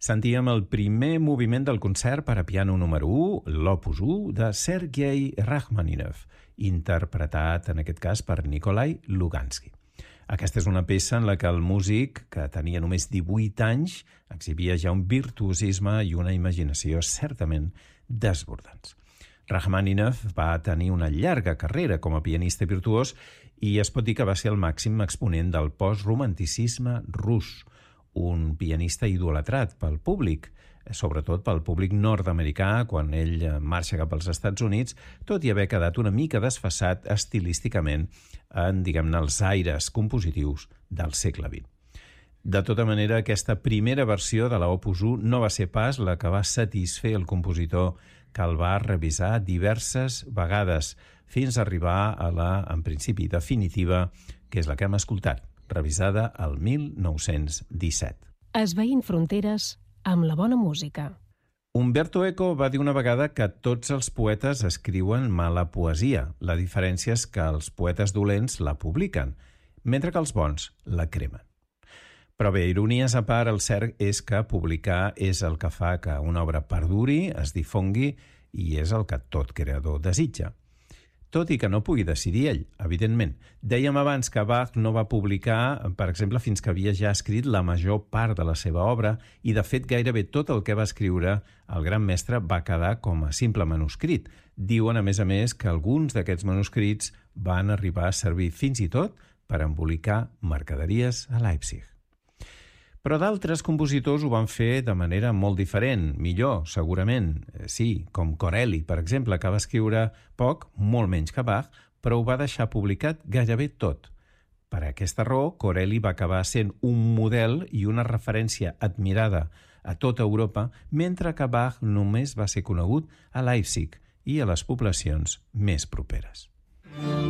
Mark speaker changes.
Speaker 1: Sentíem el primer moviment del concert per a piano número 1, l'Opus 1, de Sergei Rachmaninoff, interpretat en aquest cas per Nikolai Lugansky. Aquesta és una peça en la que el músic, que tenia només 18 anys, exhibia ja un virtuosisme i una imaginació certament desbordants. Rachmaninoff va tenir una llarga carrera com a pianista virtuós i es pot dir que va ser el màxim exponent del postromanticisme rus, un pianista idolatrat pel públic, sobretot pel públic nord-americà quan ell marxa cap als Estats Units, tot i haver quedat una mica desfasat estilísticament en, diguem-ne, els aires compositius del segle XX. De tota manera, aquesta primera versió de l'Opus 1 no va ser pas la que va satisfer el compositor, que el va revisar diverses vegades fins a arribar a la, en principi, definitiva, que és la que hem escoltat, revisada al 1917.
Speaker 2: Esvaint fronteres amb la bona música.
Speaker 1: Umberto Eco va dir una vegada que tots els poetes escriuen mala poesia. La diferència és que els poetes dolents la publiquen, mentre que els bons la cremen. Però bé, ironies a part, el cert és que publicar és el que fa que una obra perduri, es difongui, i és el que tot creador desitja. Tot i que no pugui decidir ell, evidentment. Dèiem abans que Bach no va publicar, per exemple, fins que havia ja escrit la major part de la seva obra i, de fet, gairebé tot el que va escriure el gran mestre va quedar com a simple manuscrit. Diuen, a més, que alguns d'aquests manuscrits van arribar a servir fins i tot per embolicar mercaderies a Leipzig. Però d'altres compositors ho van fer de manera molt diferent, millor, segurament, sí, com Corelli, per exemple, que va escriure poc, molt menys que Bach, però ho va deixar publicat gairebé tot. Per aquesta raó, Corelli va acabar sent un model i una referència admirada a tota Europa, mentre que Bach només va ser conegut a Leipzig i a les poblacions més properes.